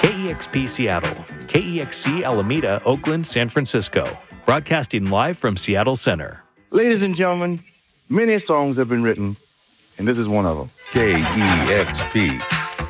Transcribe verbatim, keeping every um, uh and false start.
K E X P Seattle, K E X C Alameda, Oakland, San Francisco. Broadcasting live from Seattle Center. Ladies and gentlemen, many songs have been written, and this is one of them. K E X P.